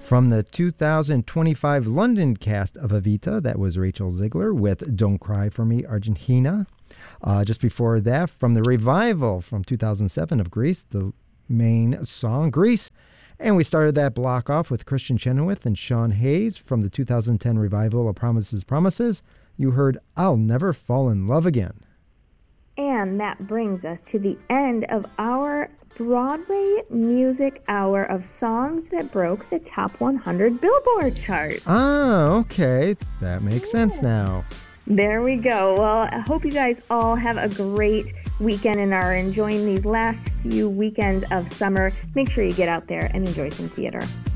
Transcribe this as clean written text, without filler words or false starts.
From the 2025 London cast of Evita, that was Rachel Ziegler with Don't Cry For Me, Argentina. Just before that, from the revival from 2007 of Grease, the main song, Grease. And we started that block off with Christian Chenoweth and Sean Hayes from the 2010 revival of Promises, Promises. You heard I'll Never Fall in Love Again. And that brings us to the end of our Broadway Music Hour of songs that broke the top 100 Billboard chart. Ah, okay. That makes sense now. There we go. Well, I hope you guys all have a great weekend and are enjoying these last few weekends of summer. Make sure you get out there and enjoy some theater.